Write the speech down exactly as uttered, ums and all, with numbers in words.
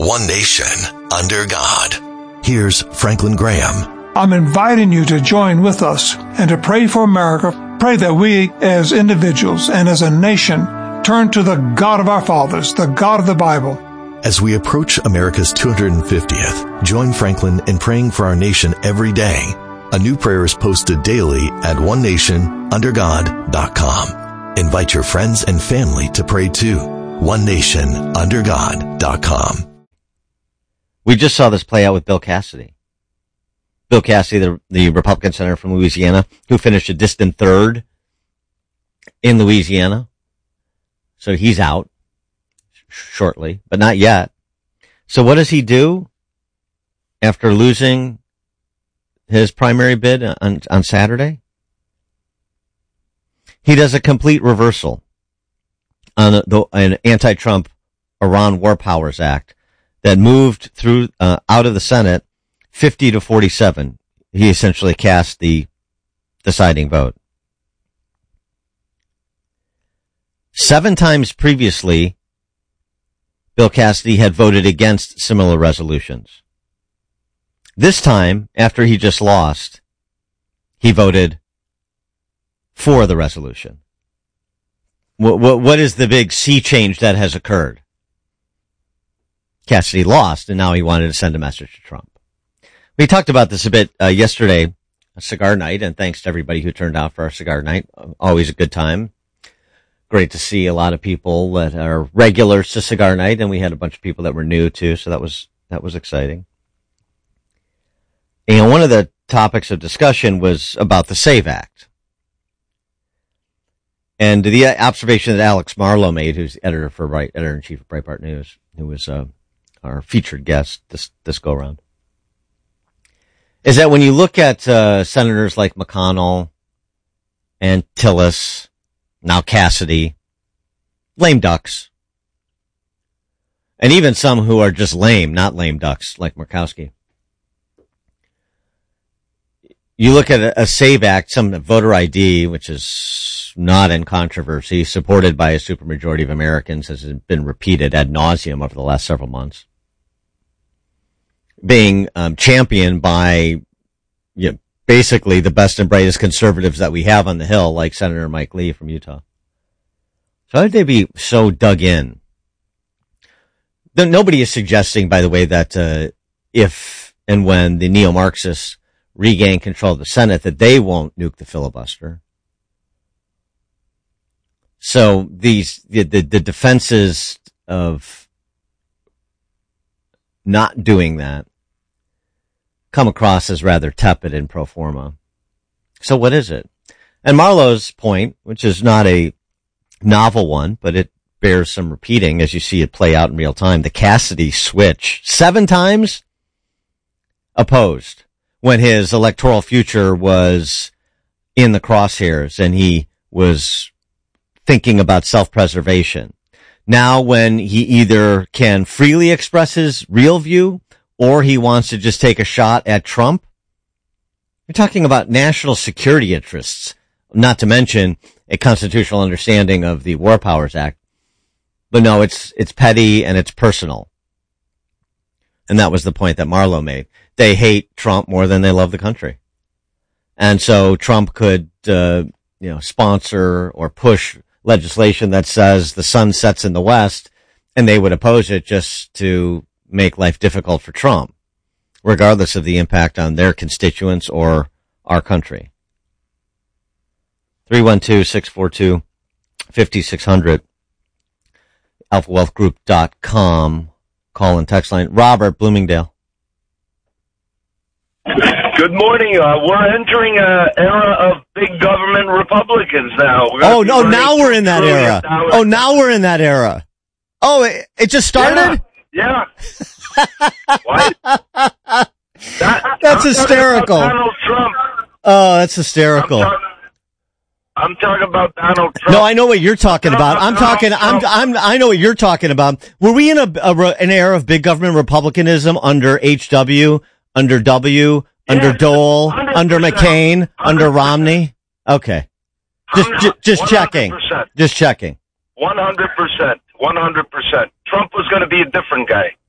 One nation, under God. Here's Franklin Graham. I'm inviting you to join with us and to pray for America. Pray that we as individuals and as a nation turn to the God of our fathers, the God of the Bible. As we approach America's two hundred fiftieth, join Franklin in praying for our nation every day. A new prayer is posted daily at one nation under god dot com. Invite your friends and family to pray too. one nation under god dot com. We just saw this play out with Bill Cassidy. Bill Cassidy, the, the Republican senator from Louisiana, who finished a distant third in Louisiana. So he's out shortly, but not yet. So what does he do after losing his primary bid on, on Saturday? He does a complete reversal on the, an anti-Trump Iran War Powers Act that moved through uh, out of the Senate fifty to forty-seven. He essentially cast the deciding vote. Seven times previously, Bill Cassidy had voted against similar resolutions. This time, after he just lost, he voted for the resolution. What, what, what is the big sea change that has occurred? Cassidy lost, and now he wanted to send a message to Trump. We talked about this a bit uh, yesterday, a cigar night, and thanks to everybody who turned out for our cigar night. Always a good time. Great to see a lot of people that are regulars to cigar night, and we had a bunch of people that were new too, so that was that was exciting. And one of the topics of discussion was about the SAVE Act. And the observation that Alex Marlow made, who's editor for Bright, editor-in-chief of Breitbart News, who was uh, our featured guest this this go-round, is that when you look at uh, senators like McConnell and Tillis, now Cassidy, lame ducks, and even some who are just lame, not lame ducks, like Murkowski. You look at a, a SAVE Act, some voter I D, which is not in controversy, supported by a supermajority of Americans, as has been repeated ad nauseum over the last several months, being um, championed by you know, basically the best and brightest conservatives that we have on the Hill, like Senator Mike Lee from Utah. So how did they be so dug in? Nobody is suggesting, by the way, that uh, if and when the neo-Marxists regain control of the Senate, that they won't nuke the filibuster. So these the, the, the defenses of not doing that come across as rather tepid and pro forma. So what is it? And Marlow's point, which is not a novel one, but it bears some repeating as you see it play out in real time. The Cassidy switch, seven times opposed when his electoral future was in the crosshairs and he was thinking about self-preservation. Now when he either can freely express his real view or he wants to just take a shot at Trump, you're talking about national security interests, not to mention a constitutional understanding of the War Powers Act. But no, it's it's petty and it's personal. And that was the point that Marlow made. They hate Trump more than they love the country. And so Trump could, uh, you know, sponsor or push legislation that says the sun sets in the West, and they would oppose it just to make life difficult for Trump, regardless of the impact on their constituents or our country. three one two, six four two, five six zero zero, alpha wealth group dot com, call and text line. Robert, Bloomingdale. Good morning. Uh, we're entering an era of big government Republicans now. Oh, no, now we're in that era. Oh, now we're in that era. Oh, it, it just started? Yeah. yeah. What? That, that's I'm hysterical. Donald Trump. Oh, that's hysterical. I'm, talk- I'm talking about Donald Trump. No, I know what you're talking about. I'm talking, I'm, I'm, I know what you're talking about. Were we in a, a an era of big government republicanism under H W, under W, under yeah, Dole, under McCain, under Romney? Okay. Just, just, just checking. Just checking. one hundred percent. one hundred percent. Trump was going to be a different guy.